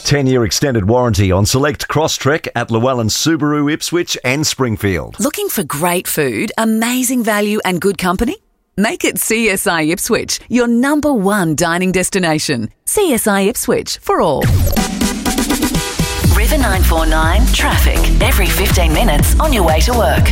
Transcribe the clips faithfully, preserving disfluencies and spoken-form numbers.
ten-year extended warranty on select Crosstrek at Llewellyn Subaru, Ipswich and Springfield. Looking for great food, amazing value and good company? Make it C S I Ipswich, your number one dining destination. C S I Ipswich for all. River nine four nine traffic every fifteen minutes on your way to work.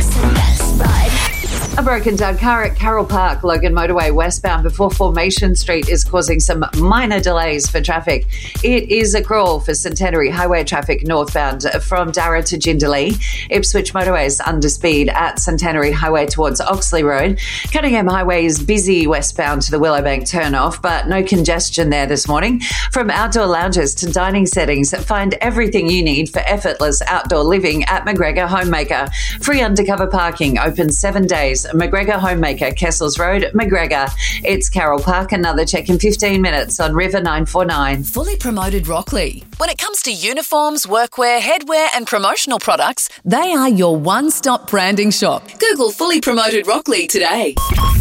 A broken down car at Carroll Park, Logan Motorway westbound before Formation Street is causing some minor delays for traffic. It is a crawl for Centenary Highway traffic northbound from Darra to Jindalee. Ipswich Motorway is under speed at Centenary Highway towards Oxley Road. Cunningham Highway is busy westbound to the Willowbank turnoff, but no congestion there this morning. From outdoor lounges to dining settings, find everything you need for effortless outdoor living at McGregor Homemaker. Free undercover parking, open seven days. McGregor Homemaker, Kessels Road, McGregor. It's Carroll Park. Another check in fifteen minutes on River nine four nine. Fully Promoted Rockley. When it comes to uniforms, workwear, headwear and promotional products, they are your one-stop branding shop. Google Fully Promoted Rockley today.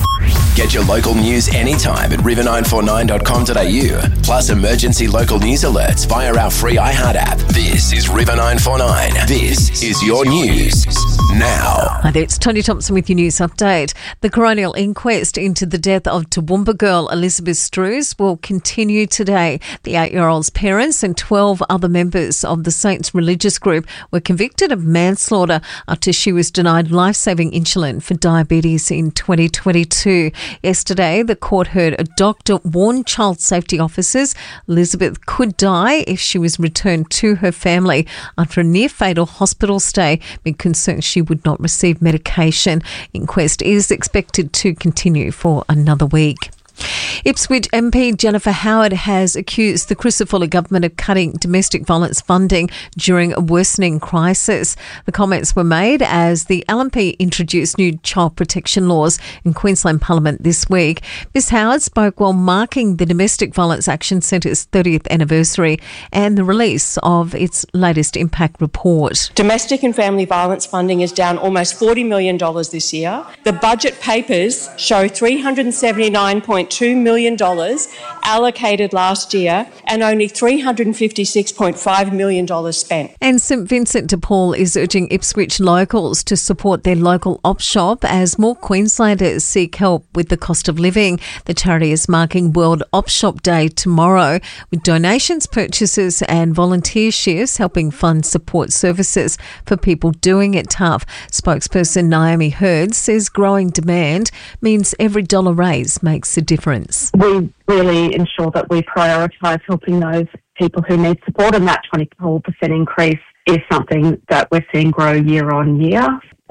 Get your local news anytime at river nine four nine dot com dot a u. Plus emergency local news alerts via our free iHeart app. This is River nine four nine. This is your news now. Hi there, it's Tony Thompson with your news update. The coronial inquest into the death of Toowoomba girl Elizabeth Strews will continue today. The eight-year-old's parents and twelve other members of the Saints religious group were convicted of manslaughter after she was denied life-saving insulin for diabetes in twenty twenty-two. Yesterday, the court heard a doctor warn child safety officers Elizabeth could die if she was returned to her family after a near-fatal hospital stay, amid concerns she would not receive medication. Inquest is expected to continue for another week. Ipswich M P Jennifer Howard has accused the Crisafulli government of cutting domestic violence funding during a worsening crisis. The comments were made as the L N P introduced new child protection laws in Queensland Parliament this week. Miz Howard spoke while marking the Domestic Violence Action Centre's thirtieth anniversary and the release of its latest impact report. Domestic and family violence funding is down almost forty million dollars this year. The budget papers show three hundred seventy-nine point two million dollars allocated last year and only three hundred fifty-six point five million dollars spent. And St Vincent de Paul is urging Ipswich locals to support their local op shop as more Queenslanders seek help with the cost of living. The charity is marking World Op Shop Day tomorrow with donations, purchases and volunteer shifts helping fund support services for people doing it tough. Spokesperson Naomi Hurd says growing demand means every dollar raised makes a difference. We really ensure that we prioritise helping those people who need support, and that twenty-four percent increase is something that we're seeing grow year on year.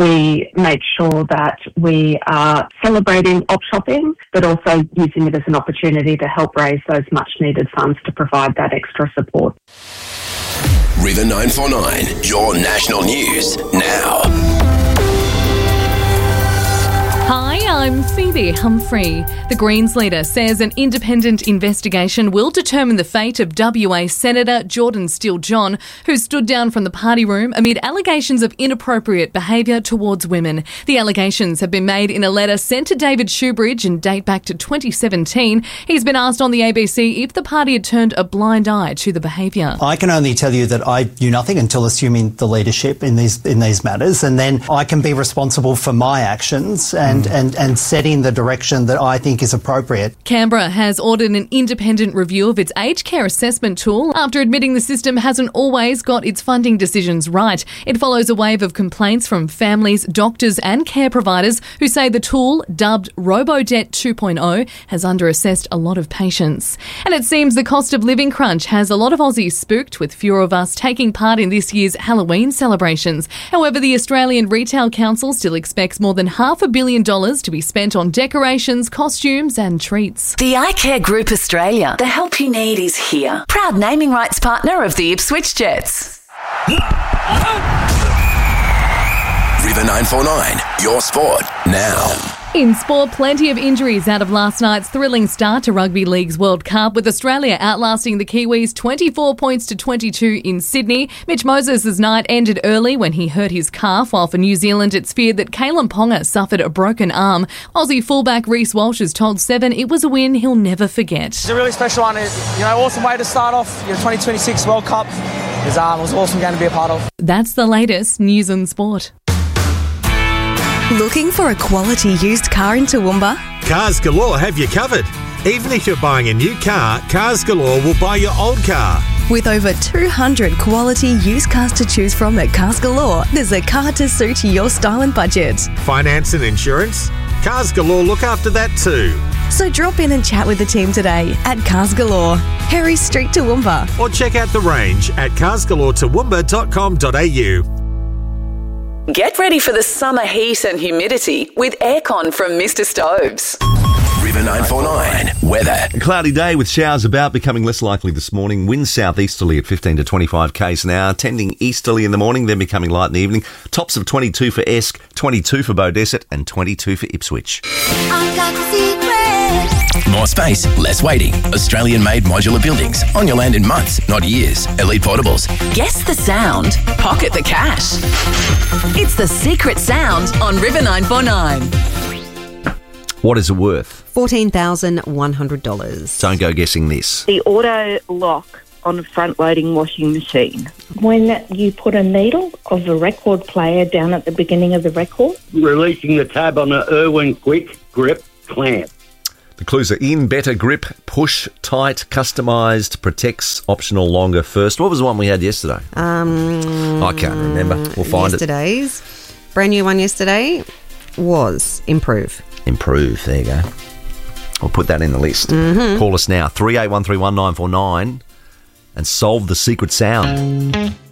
We make sure that we are celebrating op shopping, but also using it as an opportunity to help raise those much needed funds to provide that extra support. River nine four nine, your national news now. Hi, I'm Phoebe Humphrey. The Greens leader says an independent investigation will determine the fate of W A Senator Jordan Steele-John, who stood down from the party room amid allegations of inappropriate behaviour towards women. The allegations have been made in a letter sent to David Shoebridge and date back to twenty seventeen. He's been asked on the A B C if the party had turned a blind eye to the behaviour. I can only tell you that I knew nothing until assuming the leadership in these in these matters, and then I can be responsible for my actions and And, and setting the direction that I think is appropriate. Canberra has ordered an independent review of its aged care assessment tool after admitting the system hasn't always got its funding decisions right. It follows a wave of complaints from families, doctors and care providers who say the tool, dubbed RoboDebt two point oh, has underassessed a lot of patients. And it seems the cost of living crunch has a lot of Aussies spooked, with fewer of us taking part in this year's Halloween celebrations. However, the Australian Retail Council still expects more than half a billion dollars to be spent on decorations, costumes and treats. The iCare Group Australia. The help you need is here. Proud naming rights partner of the Ipswich Jets. River nine four nine, your sport now. In sport, plenty of injuries out of last night's thrilling start to Rugby League's World Cup, with Australia outlasting the Kiwis twenty-four points to twenty-two in Sydney. Mitch Moses' night ended early when he hurt his calf, while for New Zealand it's feared that Kalen Ponga suffered a broken arm. Aussie fullback Reece Walsh has told Seven it was a win he'll never forget. It's a really special one. You know, awesome way to start off your twenty twenty-six World Cup. It was, um, it was an awesome game to be a part of. That's the latest news and sport. Looking for a quality used car in Toowoomba? Cars Galore have you covered. Even if you're buying a new car, Cars Galore will buy your old car. With over two hundred quality used cars to choose from at Cars Galore, there's a car to suit your style and budget. Finance and insurance? Cars Galore look after that too. So drop in and chat with the team today at Cars Galore, Harry Street, Toowoomba. Or check out the range at cars galore toowoomba dot com dot a u. Get ready for the summer heat and humidity with aircon from Mister Stoves. River nine four nine weather. A cloudy day with showers about, becoming less likely this morning. Winds southeasterly at fifteen to twenty-five k's an hour, tending easterly in the morning, then becoming light in the evening. Tops of twenty-two for Esk, twenty-two for Beaudesert and twenty-two for Ipswich. More space, less waiting. Australian-made modular buildings on your land in months, not years. Elite Portables. Guess the sound, pocket the cash. It's the secret sound on River nine four nine. What is it worth? fourteen thousand one hundred dollars. Don't go guessing this. The auto lock on a front-loading washing machine. When you put a needle of a record player down at the beginning of the record. Releasing the tab on an Irwin Quick Grip clamp. The clues are in, better grip, push, tight, customised, protects, optional, longer, first. What was the one we had yesterday? Um, I can't remember. We'll find yesterday's, it. Yesterday's. Brand new one yesterday was Improve. Improve. There you go. We'll put that in the list. Mm-hmm. Call us now, three eight one three one nine four nine, and solve the secret sound.